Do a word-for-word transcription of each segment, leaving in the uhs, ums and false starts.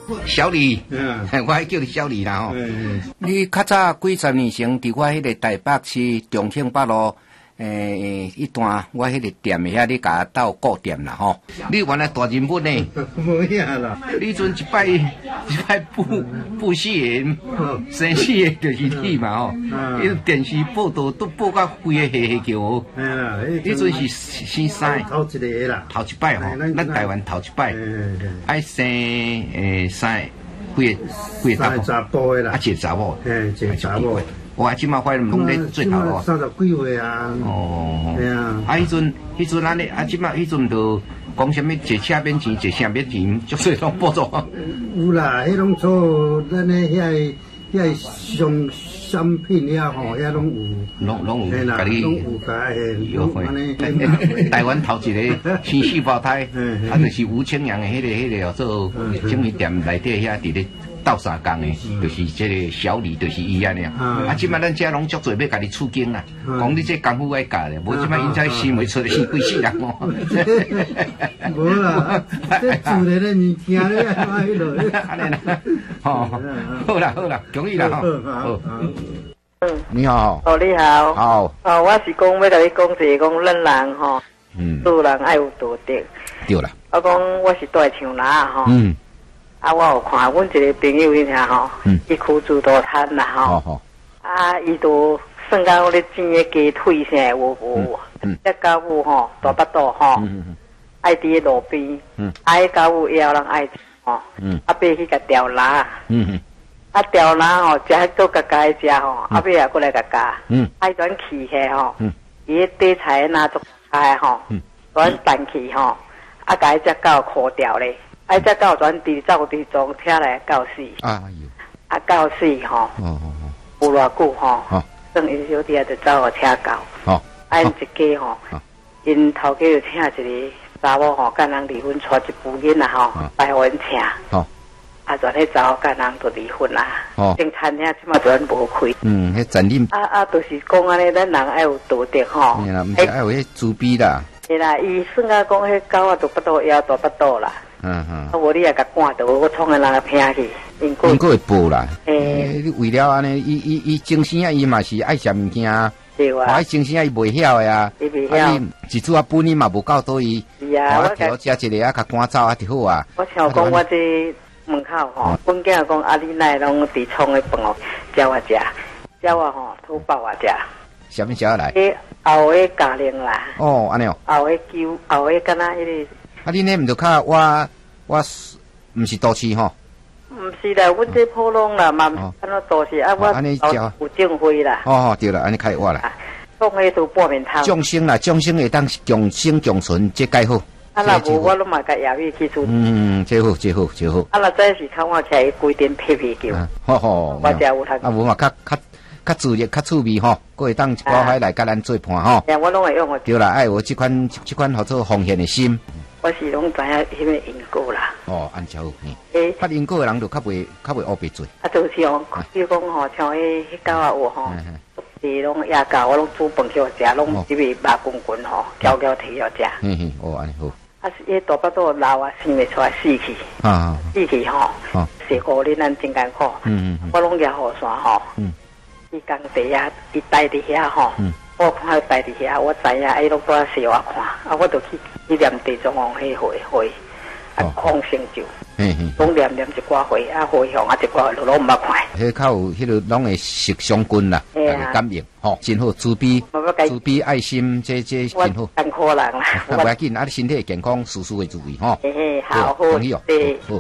小李，嗯，我还叫你小李啦吼。 嗯嗯、 你较早几十年前伫我迄个台北市重庆北路。诶，一段我迄个店遐，你甲我斗顾店啦吼。你原来大人物呢？ 无影啦。 你阵一摆一摆布布戏员，生死的就是你嘛吼。伊电视报道都报到规个下下叫。嘿啦，你阵是生啥？ 头一个啦。 头一摆吼，咱台湾头一摆。爱生诶啥？几个几个查甫的啦。 啊，一个查某。 嘿，一个查某。 我即马发拢咧最头咯， 三十几岁啊。哦，对啊。 啊，迄阵迄阵咱咧啊，即马迄阵就讲什么坐车免钱，坐啥免钱，足侪拢报做。 有啦，迄种做咱咧遐遐商商品遐吼，遐拢有。 拢拢有， 甲你。拢有甲诶，有安台湾头一个新四胞胎，啊，就是吴清阳诶，迄个迄个做整面店内底遐伫咧。斗相共的，就是这个小李，就是伊安尼啊。啊，即摆咱遮拢足侪要家己出境啦，讲你这功夫爱教咧，无即摆因才生袂出来，生几世人哦。 无啦，这做咧咧物件咧，安尼落。 安尼啦，吼，好啦好啦，恭喜啦吼。好。 嗯， 你好。 哦，你好。 好。 哦，我是讲要甲你讲一个，讲咱人吼， 嗯， 做人爱有道德。 对啦。 我讲我是大唱啦吼。 嗯。 啊，我有看阮一个朋友迄遐吼，伊开自助餐啦吼，啊，伊都算到咧煎个鸡腿啥有有，只狗母吼大巴肚吼，爱伫路边，爱狗母腰人爱吼，啊，爬去甲钓拉，啊钓拉吼，食做家家食吼，啊，尾也过来甲加，爱转起起吼，伊底菜拿做开吼，转弹起吼，啊，甲伊只狗烤掉咧。啊！只狗转地走地中，听来狗死。 啊哟！ 啊狗死吼！哦哦哦！有偌久吼？哦。等伊小弟就走互车狗。哦。啊！因一家吼，因头家就请一个查某吼，甲人离婚，带一妇囡仔吼，来互因请。哦。啊！转迄查某甲人就离婚啦。哦。正餐厅即马转无开。 嗯，迄真啉。 啊啊！就是讲安尼，咱人爱有道德吼。 嘿啦，毋是爱有迄自卑啦。 是啦，伊算啊讲，迄狗啊，大巴肚腰大巴肚啦。嗯嗯，啊！我你也甲赶到，我创个人个拼去， 因因个会报啦。诶，你为了安尼，伊伊伊精神啊，伊嘛是爱食物件啊。 对啊。 爱精神啊，伊袂晓的啊。 伊袂晓。 一次啊，本事嘛无够多伊。 是啊。 我调食一个啊，甲赶走啊，就好啊。 我像讲我这门口吼，本囝讲啊，你奈拢伫创个饭哦，叫我食，叫我吼土包我食。 啥物食来？ 诶，后个咖喱啦。 哦，安尼哦。 后个酒，后个敢若迄个。 啊，你那毋就较我。我毋是都市吼， 毋是啦，阮这普通啦，嘛安怎都市啊，我有正会啦。 哦哦，对啦，安尼开我啦。 讲迄都半面汤。 众生啦，众生会当共生共存，这介好。 啊，若无我拢嘛甲夜尾去做。 嗯，这好，这好，这好。 啊，若真是看我起来规定皮皮叫。 好好。 我食有通。 啊，无嘛较较较自热，较趣味吼，佫会当一包海来甲咱做伴吼。 呀，我拢会用个。 对啦，爱有即款即款好做奉献的心。 我是拢知影迄个因果啦。 哦，安照好。诶，发因果的人就较袂较袂乌白做。 啊，就是哦，比如讲吼，像迄迄狗啊有吼，是拢野狗，我拢煮饭给我食，拢只味肉滚滚吼，搅搅摕了食。 嘿嘿，哦，安尼好。 啊，迄大巴肚老啊，生袂出来死去。啊。死去吼。哦。是互恁咱真艰苦。嗯嗯。我拢举雨伞吼。嗯。伊工地啊，伊待伫遐吼。嗯。我看伊待伫遐，我知影伊拢在笑我看，啊，我就去。去念地藏王迄回回，啊，放成就，拢念念一寡回，啊，回向啊一寡落拢毋捌看。 迄较有迄个拢会食相近啦，大家感应，吼，真好，慈悲，慈悲爱心，这这真好。 艰苦人啦， 无要紧，啊，你身体健康，事事会注意，吼。 嘿嘿，好好， 恭喜哦，好好。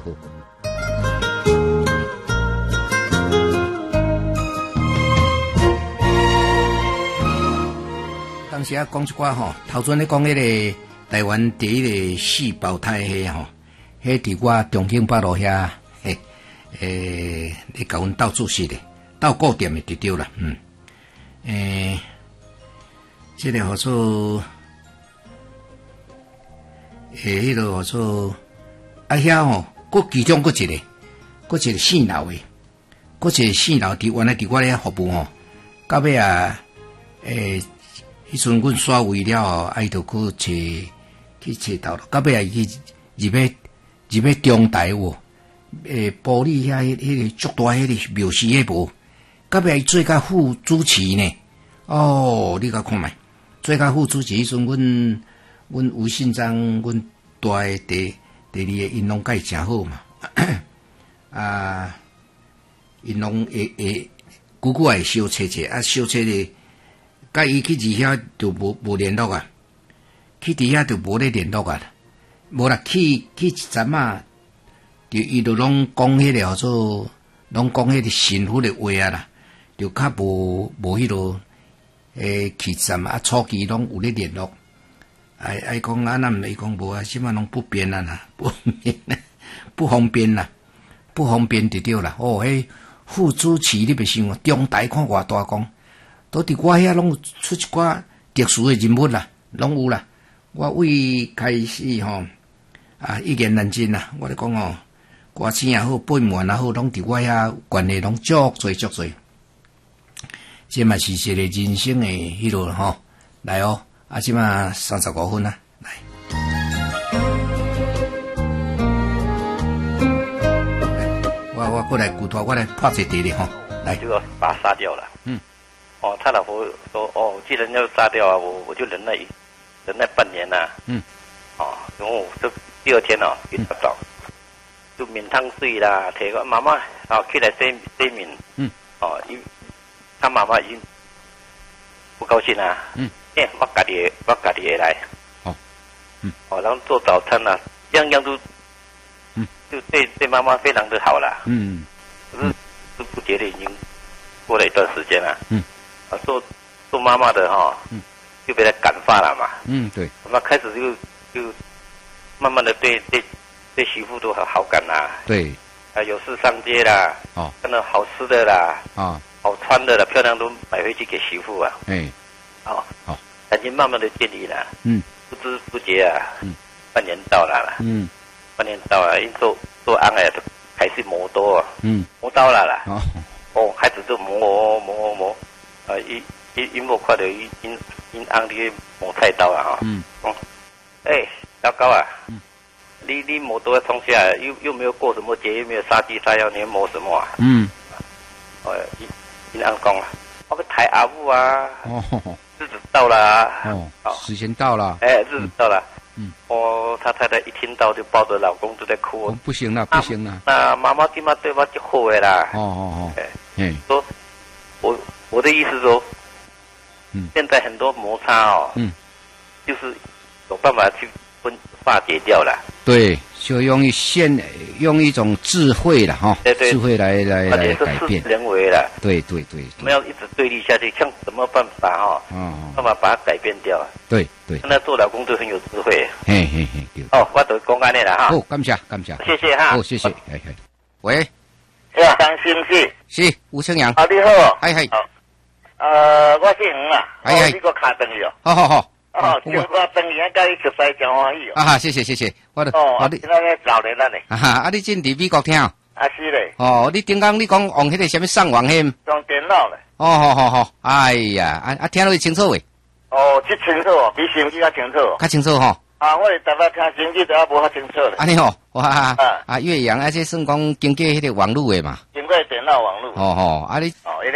当时啊，讲一寡吼，头阵咧讲迄个台湾第一个四胞胎迄吼，迄伫我重庆北路遐，嘿，诶，你甲阮斗做事的，斗顾店的就对啦，嗯，诶，这个好做，诶，迄个好做，啊遐吼，佫其中佫一个，佫一个姓刘的，佫一个姓刘伫原来伫我咧服务吼，到尾啊，诶。迄阵阮刷位了后，啊伊就去找去找到了，到尾啊伊去入去入去中台哦， 诶玻璃遐迄迄个足大迄个庙寺迄部，到尾做甲副主持呢。哦，你甲看觅，做甲副主持迄阵，阮阮吴信章，阮大诶第第二个因拢甲伊诚好嘛。啊，因拢会会久久会小切切，啊小切咧，甲伊去伫遐就无无联络啊，去伫遐就无咧联络啊，无啦，去去一阵啊，就伊就拢讲迄个叫做，拢讲迄个幸福的话啊啦，就较无无迄落。诶，去站啊，初期拢有咧联络，哎哎讲啊，咱毋伊讲无啊，即摆拢不便啊啦，不便啦，不方便啦，不方便就对啦。哦，迄副主持你别想，中台看偌大讲，都伫我遐拢出一寡特殊诶人物啦，拢有啦。我为开始吼啊，一言难尽啦。我咧讲哦，歌星也好，本员也好，拢伫我遐关系拢足侪足侪。这嘛是一个人生的迄落吼，来哦，啊，即嘛三十五分啊，来。我我过来骨头，我来拍一碟咧吼，来。 就要把他杀掉了。嗯。哦，他老婆说：“哦，既然要杀掉啊，我我就忍耐忍耐半年呐、啊。”嗯。哦，然后这第二天哦，一大早、嗯、就面汤水啦，摕个妈妈哦起来洗洗面。嗯。哦，一。他妈妈已经不高兴啦，嗯，哎，我家己我家己会来，哦，嗯，哦，然后做早餐啦、啊，样样都，嗯，就对对妈妈非常的好啦，嗯，可是不不觉得已经过了一段时间了，嗯，啊，做做妈妈的哈、哦，嗯，就被他感化了嘛，嗯，对，那开始就就慢慢的对对对媳妇都有好感啦，对，啊，有事上街啦，哦，看到好吃的啦，啊。好穿的了，漂亮都买回去给媳妇啊。哎，好，好，感情慢慢的建立了。嗯，不知不觉啊，嗯，半年到了啦。嗯，半年到了，因做做安哎，还是磨刀啊。嗯，磨刀了啦。哦，哦，开始就磨磨磨，啊，一一一磨快的，一因因安的磨菜刀啊哈。嗯，哦，哎，糟糕啊。嗯，你你磨刀冲下来，又又没有过什么节，又没有杀鸡杀妖，你要磨什么啊？嗯，哦一。你安讲啊，我们抬阿母啊，哦，日子到了、啊，哦， 时间到了， 哎，日子到了，嗯，哦，他太太一听到就抱着老公就在哭， 哦、不行了，不行了， 那妈妈今嘛对我就好的啦，哦哦哦，哎，嗯，说，我我的意思说，嗯，现在很多摩擦哦，嗯，就是有办法去分化解掉了， 对。就用一现用一种智慧了哈，对对智慧来来来改变人为了， 对对对， 不要一直对立下去，想什么办法哈，嗯，办法把它改变掉。 对对， 现在做老公都很有智慧。 嘿嘿嘿，对。 哦，我都讲安尼啦哈。 好，感谢感谢， 谢谢哈。 哦，谢谢，嘿嘿。喂， 呀，张先生。 是吴清阳。 啊，你好。 嗨嗨。 呃，我姓黄啊。哎哎。你个卡登去哦。 好好好。 哦，就我等于甲你熟悉真欢喜哦。 啊，谢谢谢谢，我都哦，你那个老年了呢？ 啊哈，啊你真伫美国听？啊是嘞。 哦，你顶讲你讲用迄个什么上网迄？ 用电脑嘞。 哦，好好好，哎呀，啊啊，听落去清楚诶。 哦，这清楚哦，比手机较清楚。 较清楚吼。 啊，我哋台北听手机都还无遐清楚咧。 安尼吼，哇啊啊，岳阳啊，这算讲经过迄个网络诶嘛。 经过电脑网络。 哦吼，啊你。 哦。